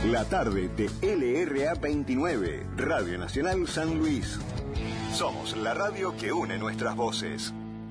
La tarde de LRA 29, Radio Nacional San Luis. Somos la radio que une nuestras voces.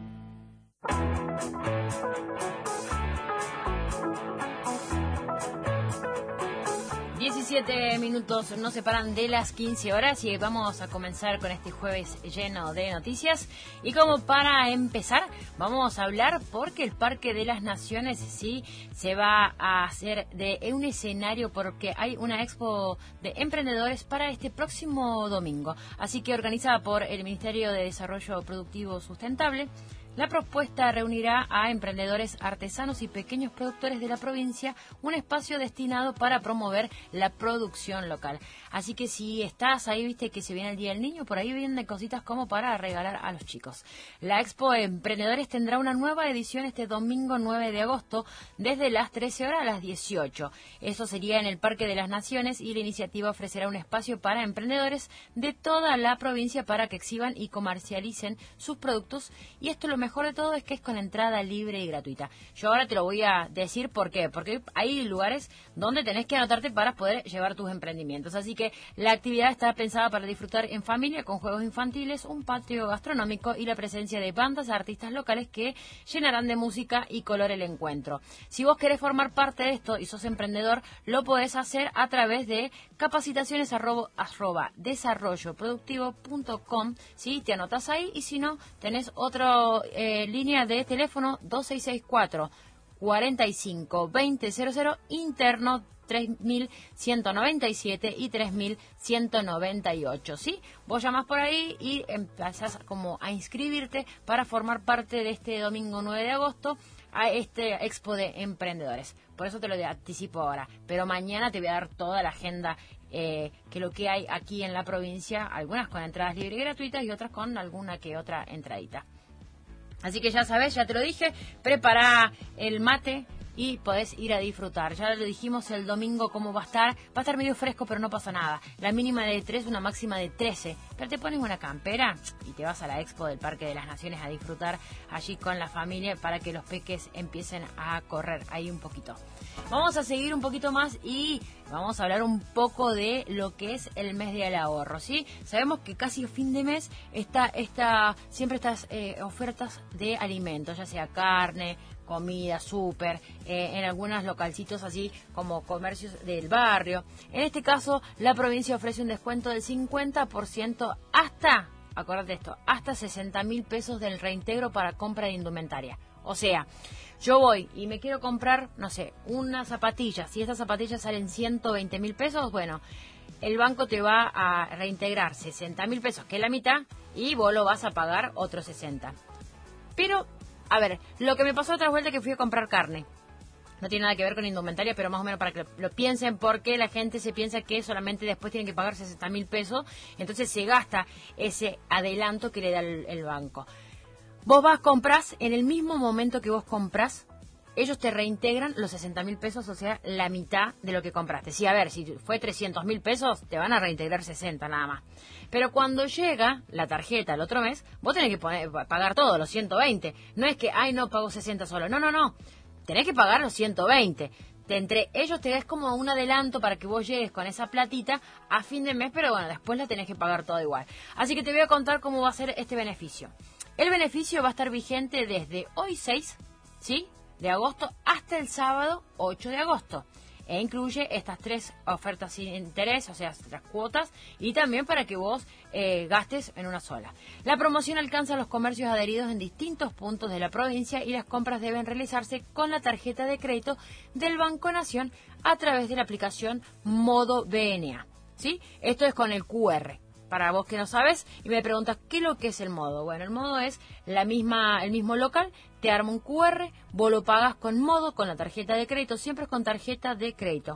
17 minutos nos separan de las 15 horas y vamos a comenzar con este jueves lleno de noticias. Y como para empezar, vamos a hablar porque el Parque de las Naciones sí se va a hacer de un escenario porque hay una expo de emprendedores para este próximo domingo. Así que organizada por el Ministerio de Desarrollo Productivo Sustentable. La propuesta reunirá a emprendedores, artesanos y pequeños productores de la provincia, un espacio destinado para promover la producción local. Así que si estás ahí, viste que se viene el Día del Niño, por ahí vienen cositas como para regalar a los chicos. La Expo Emprendedores tendrá una nueva edición este domingo 9 de agosto, desde las 13 horas a las 18. Eso sería en el Parque de las Naciones y la iniciativa ofrecerá un espacio para emprendedores de toda la provincia para que exhiban y comercialicen sus productos. Y esto lo mejor de todo es que es con entrada libre y gratuita. Yo ahora te lo voy a decir por qué. Porque hay lugares donde tenés que anotarte para poder llevar tus emprendimientos. Así que la actividad está pensada para disfrutar en familia con juegos infantiles, un patio gastronómico y la presencia de bandas de artistas locales que llenarán de música y color el encuentro. Si vos querés formar parte de esto y sos emprendedor, lo podés hacer a través de capacitaciones@desarrolloproductivo.com. ¿Sí? Te anotás ahí y si no, tenés otro línea de teléfono 2664 452000 interno 3197 y 3198, ¿sí? Vos llamás por ahí y empezás como a inscribirte para formar parte de este domingo 9 de agosto a este Expo de Emprendedores. Por eso te lo anticipo ahora, pero mañana te voy a dar toda la agenda que lo que hay aquí en la provincia, algunas con entradas libres y gratuitas y otras con alguna que otra entradita. Así que ya sabes, ya te lo dije, prepara el mate y podés ir a disfrutar. Ya lo dijimos el domingo cómo va a estar medio fresco, pero no pasa nada. La mínima de 3, una máxima de 13. Pero te pones una campera y te vas a la Expo del Parque de las Naciones a disfrutar allí con la familia para que los peques empiecen a correr ahí un poquito. Vamos a seguir un poquito más y vamos a hablar un poco de lo que es el mes del ahorro, ¿sí? Sabemos que casi a fin de mes siempre estas ofertas de alimentos, ya sea carne, comida, súper, en algunos localcitos así como comercios del barrio. En este caso, la provincia ofrece un descuento del 50% hasta, acordate esto, hasta 60.000 pesos del reintegro para compra de indumentaria. O sea, yo voy y me quiero comprar, no sé, unas zapatillas. Si estas zapatillas salen 120.000 pesos, bueno, el banco te va a reintegrar 60.000 pesos, que es la mitad, y vos lo vas a pagar otros 60. Pero, a ver, lo que me pasó otra vuelta que fui a comprar carne. No tiene nada que ver con indumentaria, pero más o menos para que lo piensen, porque la gente se piensa que solamente después tienen que pagar 60.000 pesos, entonces se gasta ese adelanto que le da el banco. Vos comprás, en el mismo momento que vos comprás, ellos te reintegran los 60.000 pesos, o sea, la mitad de lo que compraste. Sí, a ver, si fue 300.000 pesos, te van a reintegrar 60 nada más. Pero cuando llega la tarjeta el otro mes, vos tenés que pagar todo, los 120. No es que, no, pago 60 solo. No. Tenés que pagar los 120. Entre ellos te das como un adelanto para que vos llegues con esa platita a fin de mes, pero bueno, después la tenés que pagar todo igual. Así que te voy a contar cómo va a ser este beneficio. El beneficio va a estar vigente desde hoy 6, ¿sí?, de agosto hasta el sábado 8 de agosto. E incluye estas 3 ofertas sin interés, o sea, las cuotas, y también para que vos gastes en una sola. La promoción alcanza a los comercios adheridos en distintos puntos de la provincia y las compras deben realizarse con la tarjeta de crédito del Banco Nación a través de la aplicación Modo BNA, ¿sí? Esto es con el QR. Para vos que no sabes y me preguntas qué es lo que es el modo. Bueno, el modo es el mismo local, te arma un QR, vos lo pagas con modo, con la tarjeta de crédito, siempre es con tarjeta de crédito.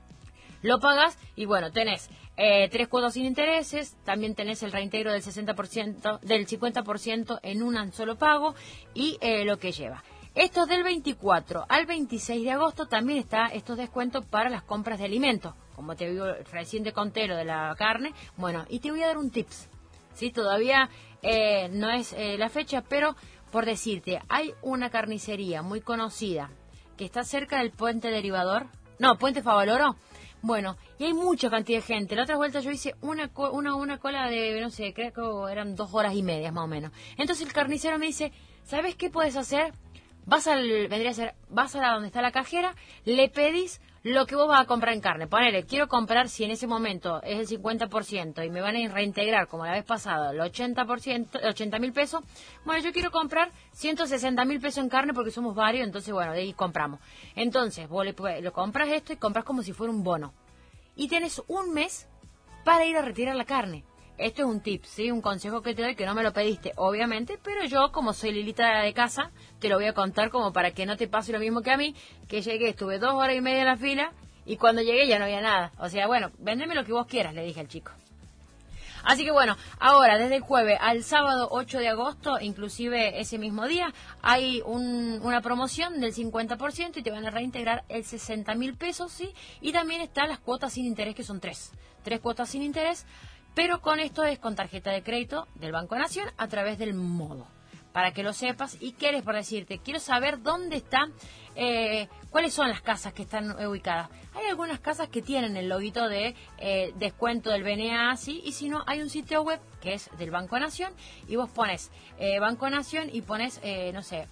Lo pagas y bueno, tenés 3 cuotas sin intereses, también tenés el reintegro del 60%, del 50% en un solo pago y lo que lleva. Esto del 24 al 26 de agosto también está estos descuentos para las compras de alimentos. Como te digo, recién te conté lo de la carne. Bueno, y te voy a dar un tips. ¿Sí? Todavía no es la fecha, pero por decirte, hay una carnicería muy conocida que está cerca del Puente Derivador. No, Puente Favaloro. Bueno, y hay mucha cantidad de gente. La otra vuelta yo hice una cola de, no sé, creo que eran 2 horas y media más o menos. Entonces el carnicero me dice, ¿sabes qué puedes hacer? Vas a donde está la cajera, le pedís lo que vos vas a comprar en carne. Ponele, quiero comprar, si en ese momento es el 50% y me van a reintegrar, como la vez pasada, el 80%, 80.000 pesos, bueno, yo quiero comprar 160.000 pesos en carne porque somos varios, entonces, bueno, de ahí compramos. Entonces, vos lo compras esto y compras como si fuera un bono. Y tenés un mes para ir a retirar la carne. Esto es un tip, ¿sí? Un consejo que te doy, que no me lo pediste, obviamente, pero yo, como soy Lilita de casa, te lo voy a contar como para que no te pase lo mismo que a mí, que llegué, estuve 2 horas y media en la fila, y cuando llegué ya no había nada. O sea, bueno, véndeme lo que vos quieras, le dije al chico. Así que bueno, ahora, desde el jueves al sábado 8 de agosto, inclusive ese mismo día, hay una promoción del 50% y te van a reintegrar el 60.000 pesos, ¿sí? Y también están las cuotas sin interés, que son 3 cuotas sin interés. Pero con esto es con tarjeta de crédito del Banco Nación a través del Modo. Para que lo sepas y quieres por decirte, quiero saber dónde están, cuáles son las casas que están ubicadas. Hay algunas casas que tienen el loguito de descuento del BNA, ¿sí? Y si no, hay un sitio web que es del Banco Nación y vos pones Banco Nación y pones, no sé,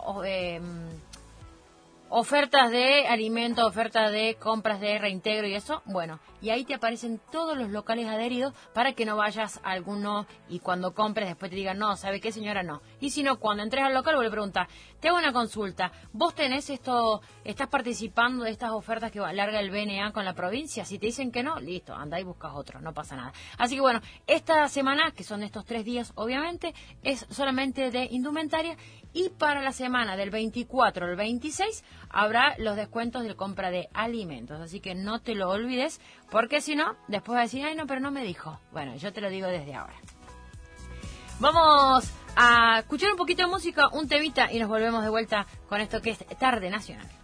ofertas de alimentos, ofertas de compras de reintegro y eso, bueno, y ahí te aparecen todos los locales adheridos para que no vayas a alguno y cuando compres después te digan, no, ¿sabe qué, señora? No. Y si no, cuando entres al local vos le preguntas, te hago una consulta, ¿vos tenés esto, estás participando de estas ofertas que larga el BNA con la provincia? Si te dicen que no, listo, anda y buscas otro, no pasa nada. Así que bueno, esta semana, que son estos 3 días obviamente, es solamente de indumentaria y para la semana del 24 al 26 habrá los descuentos de compra de alimentos, así que no te lo olvides, porque si no, después vas a decir, ay no, pero no me dijo. Bueno, yo te lo digo desde ahora. Vamos a escuchar un poquito de música, un temita, y nos volvemos de vuelta con esto que es Tarde Nacional.